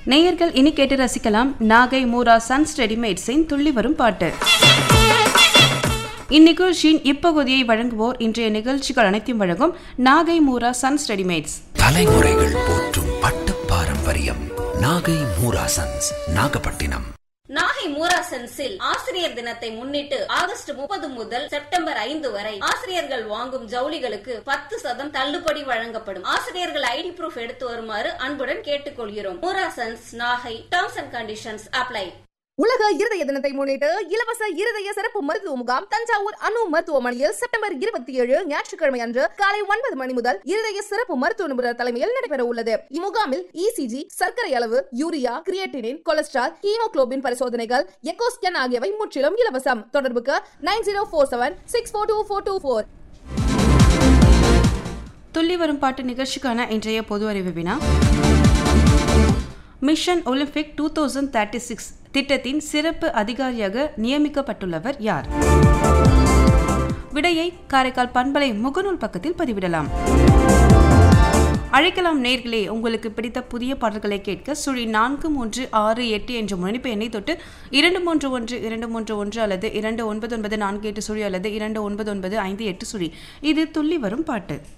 நேயர்கள் இனி கேட்டு ரசிக்கலாம் நாகை மூரா சன்ஸ் ரெடிமேட்ஸின் துள்ளி வரும் பாட்டு. இந்நிகழ்ச்சியின் இப்பகுதியை வழங்குவோர் இன்றைய நிகழ்ச்சிகள் அனைத்தையும் வழங்கும் நாகை மூரா சன்ஸ் ரெடிமேட்ஸ். தலைமுறைகள் போற்றும் பட்டு பாரம்பரியம் நாகை மூரா சன்ஸ், நாகப்பட்டினம். நாகை மூரா சன்ஸில் ஆசிரியர் தினத்தை முன்னிட்டு ஆகஸ்ட் 30 முதல் செப்டம்பர் 5 வரை ஆசிரியர்கள் வாங்கும் ஜவுளிகளுக்கு 10% தள்ளுபடி வழங்கப்படும். ஆசிரியர்கள் ஐடி ப்ரூஃப் எடுத்து வருமாறு அன்புடன் கேட்டுக்கொள்கிறோம். Moora sons, Nagai. Terms and conditions apply. உலக இருதய தினத்தை முன்னிட்டு இலவச இருதய சிறப்பு மருத்துவ முகாம் தஞ்சாவூர் அணு மருத்துவமனையில் செப்டம்பர் 27 ஞாயிற்றுக்கிழமை அன்று காலை 9 மணி முதல் இருதய சிறப்பு மருத்துவ நிபுணர் தலைமையில் நடைபெற உள்ளது. இம்முகாமில் இசிஜி, சர்க்கரை அளவு, யூரியா, கிரியேட்டினின், கொலஸ்ட்ரால், ஹீமோகுளோபின் பரிசோதனைகள், எக்கோ ஸ்கேன் ஆகியவை முற்றிலும் இலவசம். தொடர்புக்கு 9047642424. துள்ளி வரும் பாட்டு நிகழ்ச்சிக்கான இன்றைய பொது அறிவு வினா: மிஷன் ஒலிம்பிக் 2036 திட்டத்தின் சிறப்பு அதிகாரியாக நியமிக்கப்பட்டுள்ளவர் யார்? விடையை காரைக்கால் பண்பலை முகநூல் பக்கத்தில் பதிவிடலாம். அழைக்கலாம் நேயர்களே. உங்களுக்கு பிடித்த புதிய பாடல்களை கேட்க 4368 என்ற முனைப்பு எண்ணை தொட்டு 231231 அல்லது 2994 அல்லது 2995 இது துள்ளி வரும் பாட்டு.